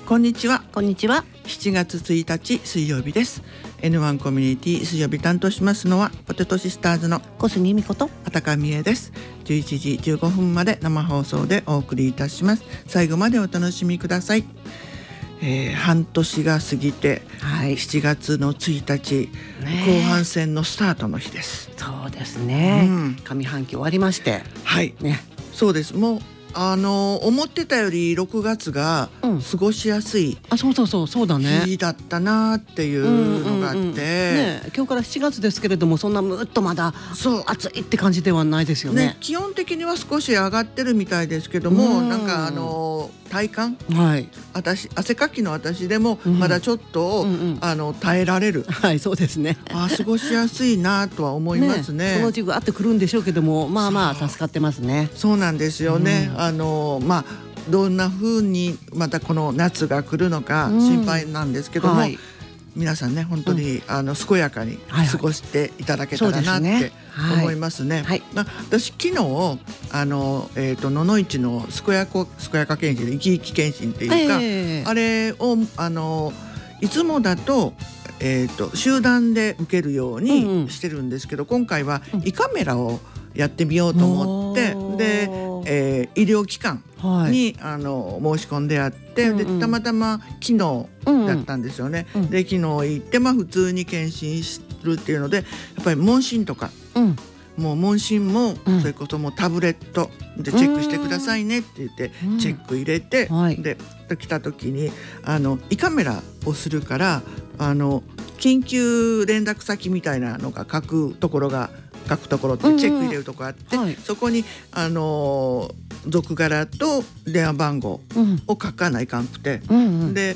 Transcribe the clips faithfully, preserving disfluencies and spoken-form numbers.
こんにちは。 こんにちは。 しちがつついたち水曜日です。 エヌワン コミュニティ水曜日担当しますのはポテトシスターズの小杉美子と畑上美恵です。じゅういちじじゅうごふんまで生放送でお送りいたします。最後までお楽しみください。えー、半年が過ぎて、はい、しちがつのついたち、ね、後半戦のスタートの日です。 そうですね、うん、上半期終わりまして、 はい、 ね、 そうです。もうあの思ってたよりろくがつが過ごしやすい、うん、 あそうそうそうそうだね日だったなっていうのがあって、うんうんうんね、 今日からしちがつですけれども、そんなむっとまだ暑いって感じではないですよ ね, ね気温的には少し上がってるみたいですけども、なんかあの体感、はい、私汗かきの私でもまだちょっと、うんうん、あの耐えられる、 はいそうですね、 あ過ごしやすいなとは思います ね, ねそのうちぐあってくるんでしょうけども、まあまあ助かってますね。 そうなんですよね、うん、あのまあどんな風にまたこの夏が来るのか心配なんですけども、うんはい、皆さんね本当に、うん、あの健やかに過ごしていただけたらなって思いますね。はいはい、私昨日あの、えー、と野々市の健やか健やか検診、生き生き検診っていうか、えー、あれをあのいつもだとえー、と集団で受けるようにしてるんですけど、うんうん、今回は胃カメラをやってみようと思って、うん、で、えー、医療機関に、はい、あの申し込んであって、うんうん、でたまたま昨日だったんですよね、うんうん、で昨日行って、まあ、普通に検診するっていうので、やっぱり問診とか、うんもう問診もそれこそもうタブレットでチェックしてくださいねって言ってチェック入れて、うんはい、で来た時にあの胃カメラをするからあの緊急連絡先みたいなのが書くところが書くところってチェック入れるところあって、うんはい、そこにあの属柄と電話番号を書かないかんくて、うんうん、で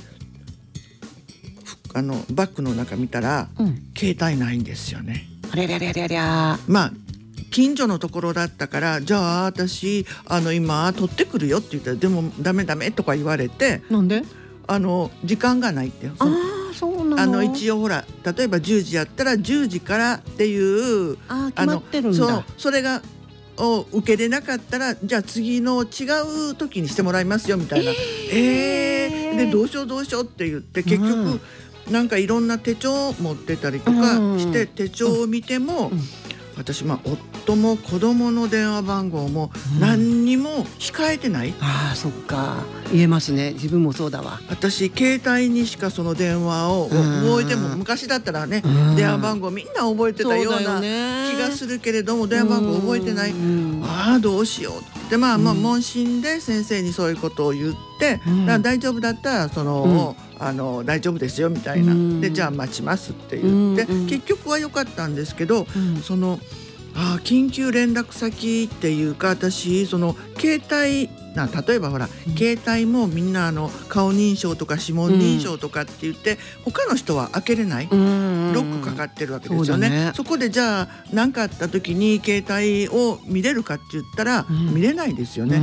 あのバッグの中見たら、うん、携帯ないんですよね。 あれれれれれまあ近所のところだったから、じゃあ私あの今取ってくるよって言ったら、でもダメダメとか言われて、 なんであの時間がないって。 ああそうなの。 あの一応ほら例えばじゅうじやったらじゅうじからっていうあ決まってるんだ。 そうそれがを受けれなかったら、じゃあ次の違う時にしてもらいますよみたいな、えー、えー、でどうしようどうしようって言って結局、うんなんかいろんな手帳を持ってたりとかして、うん、手帳を見ても、うん、私まあ夫も子供の電話番号も何にも控えてない、うん、 ああそっか言えますね。自分もそうだわ。 私携帯にしかその電話を覚えても、昔だったらね電話番号みんな覚えてたような気がするけれども、電話番号覚えてない、ああどうしようってまあまあ問診で先生にそういうことを言って、うん、だから大丈夫だったらその、うんあの大丈夫ですよみたいな、でじゃあ待ちますって言って、結局は良かったんですけど、そのあ緊急連絡先っていうか、私その携帯な例えばほら、うん、携帯もみんなあの顔認証とか指紋認証とかって言って、うん、他の人は開けれない、うん、ロックかかってるわけですよね。 そ, ねそこでじゃあ何かあった時に携帯を見れるかって言ったら、うん、見れないですよね、うん、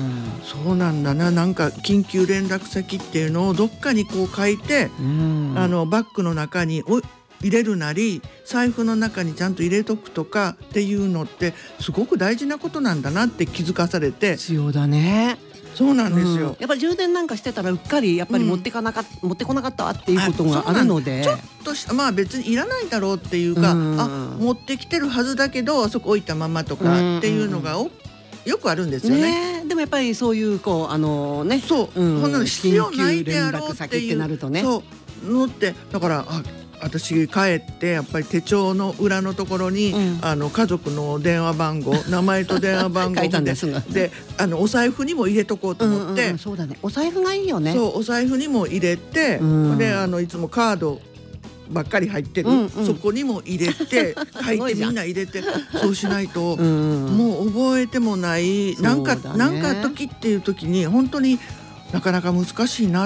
そうなんだな。なんか緊急連絡先っていうのをどっかにこう書いて、うん、あのバッグの中にお入れるなり財布の中にちゃんと入れとくとかっていうのってすごく大事なことなんだなって気づかされて。 必要だね。 そうなんですよ、うん、 やっぱり充電なんかしてたらうっかりやっぱり持ってかなか、うん、持ってこなかったっていうことがあるので、 ちょっとしたまあ別にいらないだろうっていうか、うん、あ持ってきてるはずだけどあそこ置いたままとかっていうのがおよくあるんですよ ね, ね。でもやっぱりそういうこうあのねそう、うん、こんなの必要ないであろうっていうなるとね、 そうのってだからあ私帰ってやっぱり手帳の裏のところに、うん、あの家族の電話番号名前と電話番号書いたんですがであのお財布にも入れとこうと思って、うんうん、 そうだねお財布がいいよね。 そうお財布にも入れて、うん、であのいつもカードばっかり入ってる、うんうん、そこにも入れて書いてみんな入れてそうしないと、うん、もう覚えてもない、なんかなんか時っていう時に本当になかなか難しいな